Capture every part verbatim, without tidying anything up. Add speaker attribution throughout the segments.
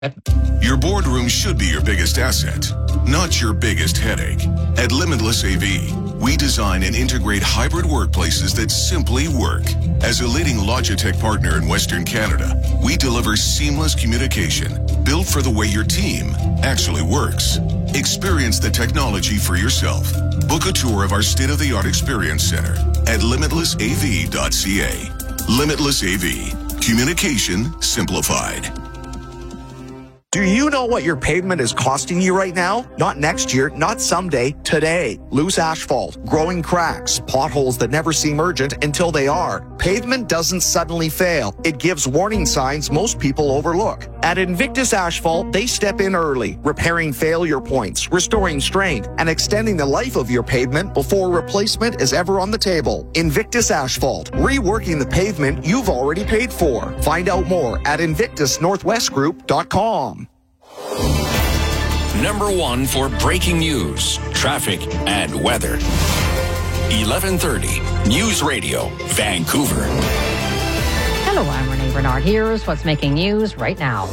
Speaker 1: Your boardroom should be your biggest asset, not your biggest headache. At Limitless A V, we design and integrate hybrid workplaces that simply work. As a leading Logitech partner in Western Canada, we deliver seamless communication built for the way your team actually works. Experience the technology for yourself. Book a tour of our state-of-the-art experience center at limitless a v dot c a. Limitless A V. Communication simplified.
Speaker 2: Do you know what your pavement is costing you right now? Not next year, not someday, today. Loose asphalt, growing cracks, potholes that never seem urgent until they are. Pavement doesn't suddenly fail. It gives warning signs most people overlook. At Invictus Asphalt, they step in early, repairing failure points, restoring strength, and extending the life of your pavement before replacement is ever on the table. Invictus Asphalt, reworking the pavement you've already paid for. Find out more at invictus northwest group dot com.
Speaker 3: Number one for breaking news, traffic, and weather. eleven thirty News Radio, Vancouver.
Speaker 4: Hello, I'm Renee Bernard. Here's what's making news right now.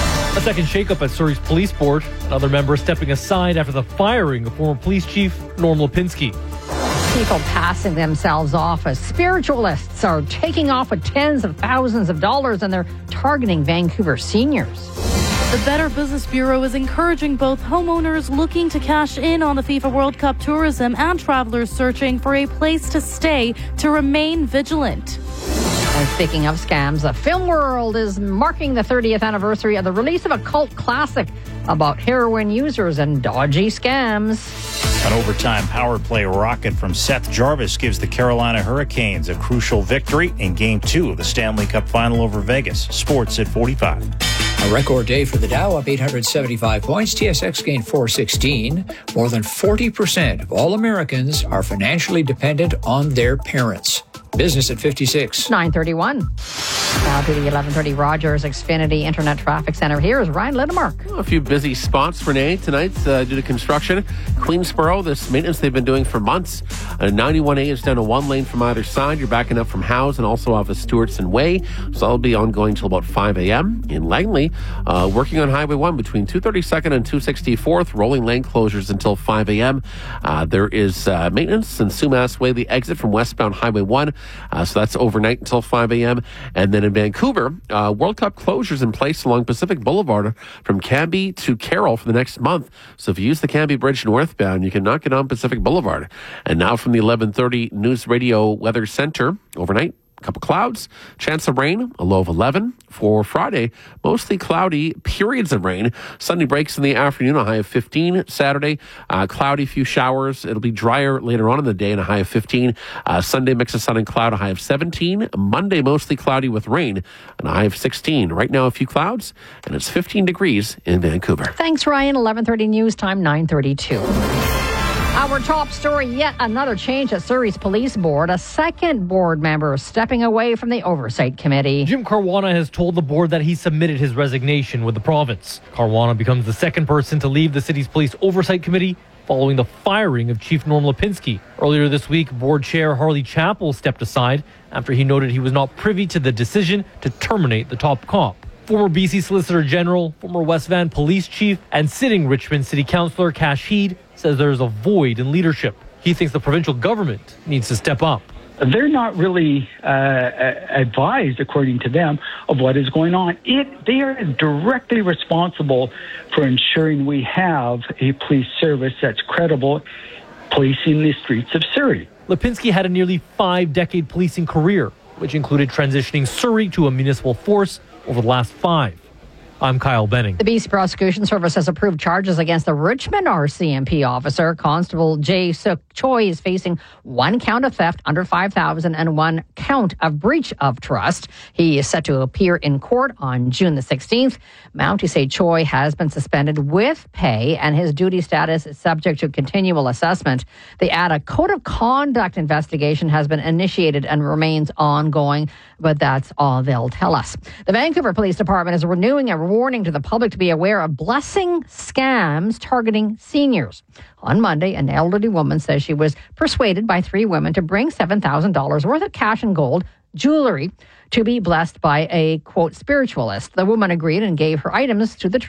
Speaker 5: A second shakeup at Surrey's police board. Another member stepping aside after the firing of former police chief Norm Lipinski.
Speaker 4: People passing themselves off as spiritualists are taking off with tens of thousands of dollars, and they're targeting Vancouver seniors.
Speaker 6: The Better Business Bureau is encouraging both homeowners looking to cash in on the FIFA World Cup tourism and travelers searching for a place to stay to remain vigilant.
Speaker 4: And speaking of scams, the film world is marking the thirtieth anniversary of the release of a cult classic about heroin users and dodgy scams.
Speaker 7: An overtime power play rocket from Seth Jarvis gives the Carolina Hurricanes a crucial victory in Game two of the Stanley Cup Final over Vegas. Sports at forty-five.
Speaker 8: A record day for the Dow, up eight hundred seventy-five points. T S X gained four sixteen. More than forty percent of all Americans are financially dependent on their parents. Business at fifty-six.
Speaker 4: nine thirty-one. Now to the eleven thirty Rogers Xfinity Internet Traffic Center. Here is Ryan Lidemark.
Speaker 9: A few busy spots, Renee, tonight uh, due to construction. Queensboro, this maintenance they've been doing for months. Uh, ninety-one A is down to one lane from either side. You're backing up from Howes and also off of Stewartson Way. So that'll be ongoing till about five a.m. In Langley, uh, working on Highway one between two thirty-second and two sixty-fourth. Rolling lane closures until five a.m. Uh, there is uh, maintenance in Sumas Way, the exit from westbound Highway one. Uh, so that's overnight until five a.m. And then in Vancouver, uh, World Cup closures in place along Pacific Boulevard from Cambie to Carroll for the next month. So if you use the Cambie Bridge northbound, you can not get on Pacific Boulevard. And now from the eleven thirty News Radio Weather Center, overnight, a couple clouds, chance of rain, a low of eleven. For Friday, mostly cloudy, periods of rain. Sunday breaks in the afternoon, a high of fifteen. Saturday, uh, cloudy, few showers. It'll be drier later on in the day and a high of fifteen. Uh, Sunday, mix of sun and cloud, a high of seventeen. Monday, mostly cloudy with rain, and a high of sixteen. Right now, a few clouds, and it's fifteen degrees in Vancouver.
Speaker 4: Thanks, Ryan. eleven thirty News Time, nine thirty-two. Our top story, yet another change at Surrey's Police Board. A second board member stepping away from the Oversight Committee.
Speaker 5: Jim Caruana has told the board that he submitted his resignation with the province. Caruana becomes the second person to leave the city's Police Oversight Committee following the firing of Chief Norm Lipinski. Earlier this week, board chair Harley Chappell stepped aside after he noted he was not privy to the decision to terminate the top cop. Former B C Solicitor General, former West Van Police Chief, and sitting Richmond City Councillor Kash Heed says there is a void in leadership. He thinks the provincial government needs to step up.
Speaker 10: They're not really uh, advised, according to them, of what is going on. It, they are directly responsible for ensuring we have a police service that's credible, policing the streets of Surrey.
Speaker 5: Lipinski had a nearly five-decade policing career, which included transitioning Surrey to a municipal force over the last five. I'm Kyle Benning.
Speaker 4: The B C Prosecution Service has approved charges against the Richmond R C M P officer. Constable Jae Suk Choi is facing one count of theft under five thousand dollars and one count of breach of trust. He is set to appear in court on June the sixteenth. Mounties say Choi has been suspended with pay and his duty status is subject to continual assessment. They add a code of conduct investigation has been initiated and remains ongoing, but that's all they'll tell us. The Vancouver Police Department is renewing a warning to the public to be aware of blessing scams targeting seniors. On Monday, an elderly woman says she was persuaded by three women to bring seven thousand dollars worth of cash and gold jewelry to be blessed by a, quote, spiritualist. The woman agreed and gave her items to the